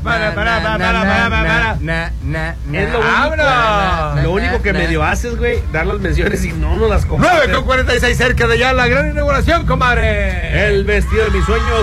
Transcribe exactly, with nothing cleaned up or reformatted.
para, para, para, para, para, para. Na, na, na. Es lo único, lo único que medio haces, güey, dar las menciones y no nos las compartes. nueve con cuarenta y seis cerca de ya la gran inauguración, comadre. El vestido de mis sueños